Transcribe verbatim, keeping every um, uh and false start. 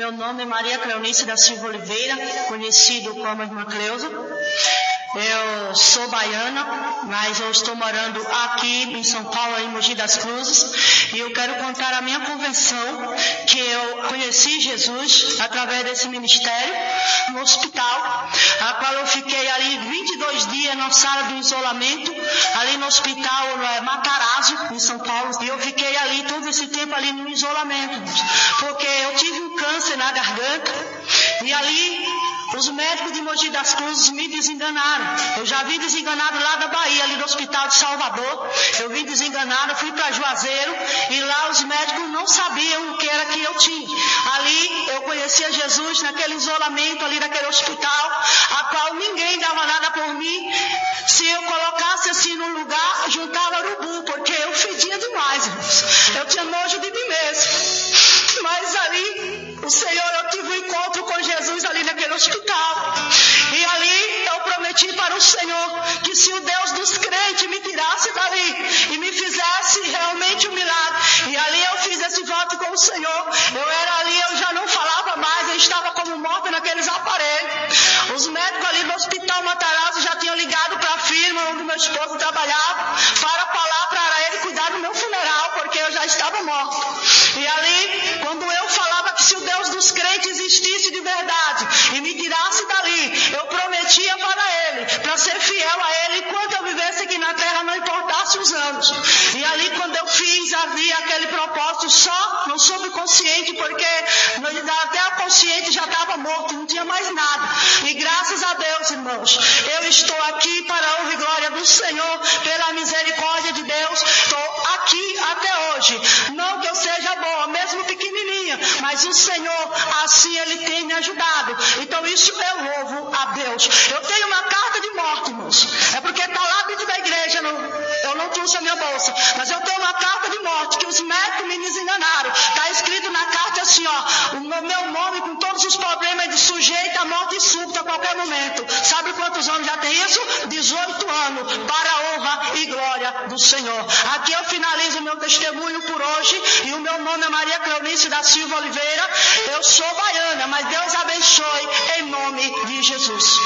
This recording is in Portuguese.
Meu nome é Maria Cleonice da Silva Oliveira, conhecido como Irmã Cleusa. Eu sou baiana, mas eu estou morando aqui em São Paulo, em Mogi das Cruzes, e eu quero contar a minha conversão, que eu conheci Jesus através desse ministério no hospital, a qual eu fiquei ali vinte e dois dias na sala de isolamento, ali no hospital Matarazzo, em São Paulo, e eu fiquei ali todo esse tempo ali no isolamento, porque eu tive um câncer na garganta, e ali os médicos de Mogi das Cruzes me desenganaram. Eu já vim desenganado lá da Bahia, ali do Hospital de Salvador. Eu vim desenganado, fui para Juazeiro e lá os médicos não sabiam o que era que eu tinha. Ali eu conhecia Jesus naquele isolamento ali daquele hospital, a qual ninguém dava nada por mim. Se eu colocasse assim num lugar, juntava urubu, porque eu fedia demais, irmãos. Eu tinha nojo de mim mesmo. Mas ali, o Senhor, eu tive um encontro com Jesus ali naquele hospital. E ali eu prometi para o Senhor que se o Deus dos crentes me tirasse dali e me fizesse realmente um milagre. E ali eu fiz esse voto com o Senhor. Eu era ali, eu já não falava mais, eu estava como morta naqueles aparelhos. Os médicos ali do Hospital Matarazzo já tinham ligado para a firma onde meu esposo trabalhava para falar para ele cuidar do meu funeral, porque eu já estava morta. E ali, quando eu falava que se o Deus dos crentes existisse de verdade e me tirasse dali, eu prometia para ele, para ser fiel a ele, enquanto eu vivesse aqui na terra, não importasse os anos. E ali, quando eu fiz, havia aquele propósito só no subconsciente, porque até a consciente já estava morto, não tinha mais nada. E graças a Deus, irmãos, eu estou aqui para a honra e glória do Senhor, pela misericórdia de Deus, estou aqui até hoje. Não que eu seja boa, mesmo pequenininha, mas o Senhor, assim Ele tem me ajudado. Então isso eu louvo a Deus. Eu tenho uma carta de morte, irmãos. É porque está lá dentro da igreja, não, eu não trouxe a minha bolsa, mas eu tenho uma carta de morte que os médicos me desenganaram. Está escrito na carta assim, ó, o meu nome com todos os problemas de sujeito à morte súbita a qualquer momento. Sabe quantos anos já tem isso? dezoito anos, para a honra e glória do Senhor. Aqui eu finalizo o meu testemunho por hoje, e o meu nome é Maria Cleonice da Silva Oliveira. Eu sou baiana, mas Deus abençoe em nome de Jesus.